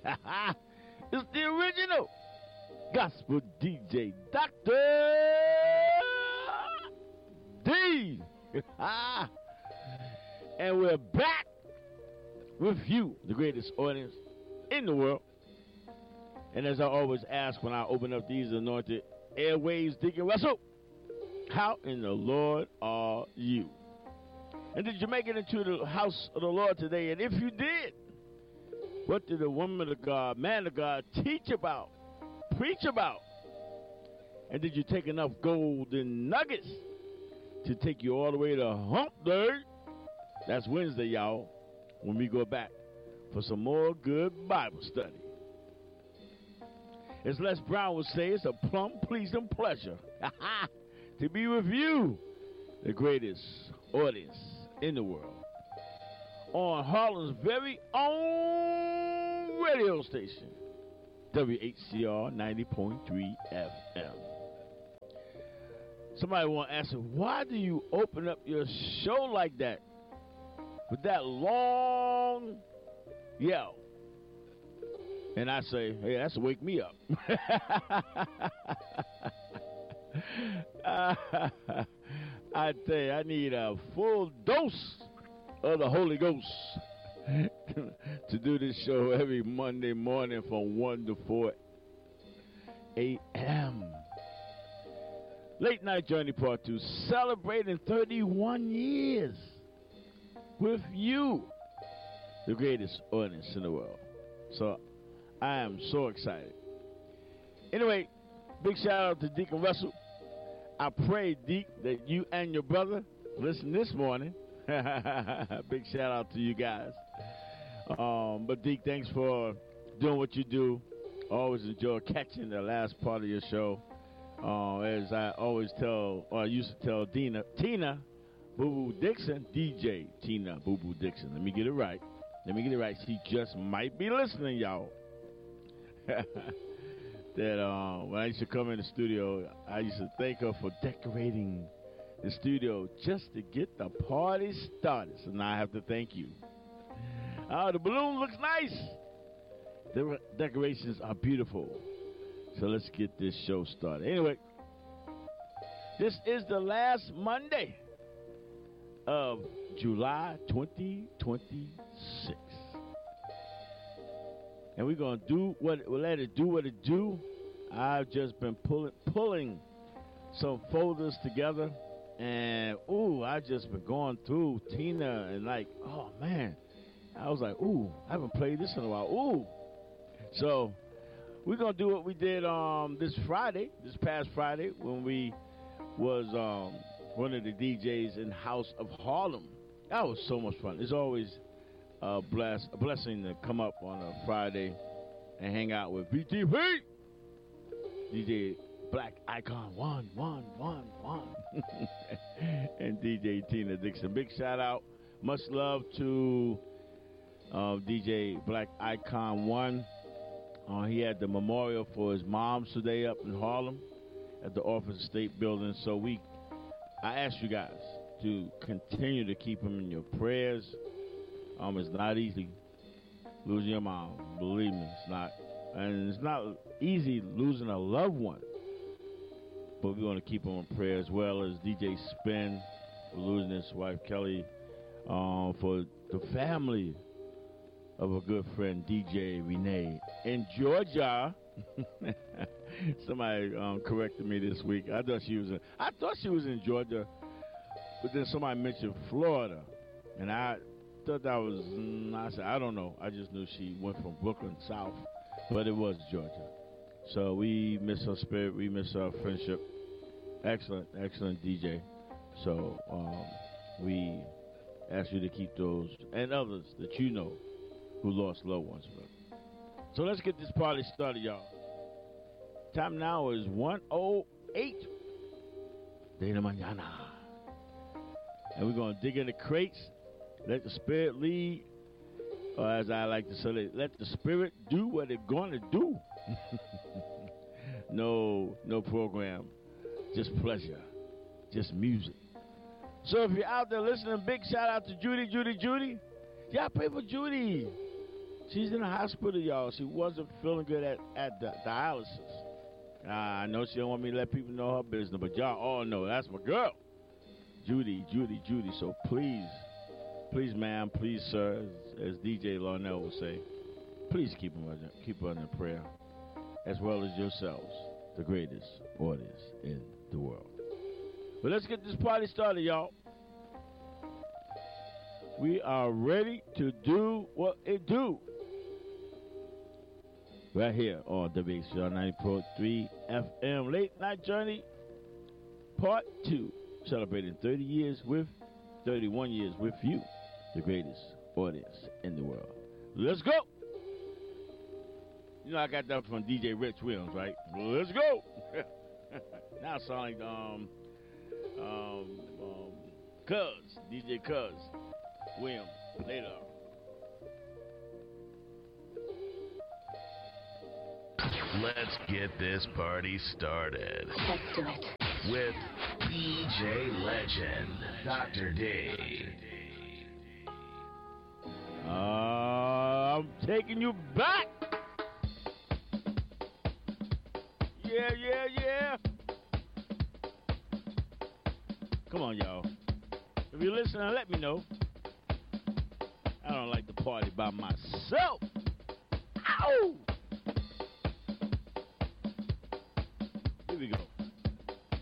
It's the original gospel DJ, Dr. D. And we're back with you, the greatest audience in the world. And as I always ask when I open up these anointed airwaves, Deacon Russell, how in the Lord are you? And did you make it into the house of the Lord today? And if you did, what did the woman of God, man of God teach about, preach about? And did you take enough golden nuggets to take you all the way to Hump Day? That's Wednesday, y'all, when we go back for some more good Bible study. As Les Brown would say, it's a plumb pleasing pleasure to be with you, the greatest audience in the world, on Harlem's very own radio station, WHCR 90.3 FM. Somebody want to ask, why do you open up your show like that? With that long yell. And I say, hey, that's to wake me up. I tell you, I need a full dose of the Holy Ghost to do this show every Monday morning from 1 to 4 a.m. Late Night Journey Part 2, celebrating 31 years with you, the greatest audience in the world. So I am so excited. Anyway, big shout out to Deacon Russell. I pray, Deke, that you and your brother listen this morning. Big shout out to you guys. But Deke, thanks for doing what you do. Always enjoy catching the last part of your show. As I always tell, or I used to tell Tina Boo Boo Dixon, DJ Tina Boo Boo Dixon. Let me get it right. She just might be listening, y'all. That when I used to come in the studio, I used to thank her for decorating the studio just to get the party started. So now I have to thank you. The balloon looks nice. The decorations are beautiful. So let's get this show started. Anyway, this is the last Monday of July 2026. And we're going to do we'll let it do what it do. I've just been pulling some folders together. And, I've just been going through Tina and like, oh, man. I was like, I haven't played this in a while. So we're going to do what we did this past Friday, when we was one of the DJs in House of Harlem. That was so much fun. It's always a blessing to come up on a Friday and hang out with BTP, DJ Black Icon 111, and DJ Tina Dixon. Big shout out, much love to DJ Black Icon 1. He had the memorial for his mom today up in Harlem at the Office State Building. So I ask you guys to continue to keep him in your prayers. It's not easy losing your mom. Believe me, it's not. And it's not easy losing a loved one. But we want to keep him in prayer, as well as DJ Spin for losing his wife, Kelly, for the family of a good friend, DJ Renee, in Georgia. Somebody corrected me this week. I thought she was in Georgia, but then somebody mentioned Florida, and I thought that was. I said, I don't know. I just knew she went from Brooklyn south, but it was Georgia. So we miss her spirit. We miss her friendship. Excellent DJ. So we ask you to keep those and others that you know who lost loved ones. So let's get this party started, y'all. Time now is 1:08 de la mañana. And we're going to dig in the crates, let the Spirit lead, or as I like to say, let the Spirit do what it's going to do. No program, just pleasure, just music. So if you're out there listening, big shout out to Judy. Y'all pray for Judy. She's in the hospital, y'all. She wasn't feeling good at the dialysis. I know she don't want me to let people know her business, but y'all all know that's my girl, Judy. So please, ma'am, please, sir, as DJ Larnell will say, please keep her in prayer, as well as yourselves, the greatest audience in the world. But let's get this party started, y'all. We are ready to do what it do. Right here on WHR 90.3 FM. Late Night Journey, Part 2. Celebrating 31 years with you, the greatest audience in the world. Let's go. You know I got that from DJ Rich Williams, right? Let's go. Now I sound like Cuz, DJ Cuz Williams, later. Let's get this party started. Let's do it. With DJ Legend, Dr. D. I'm taking you back. Yeah. Come on, y'all. If you're listening, let me know. I don't like to party by myself. Ow! Here we go.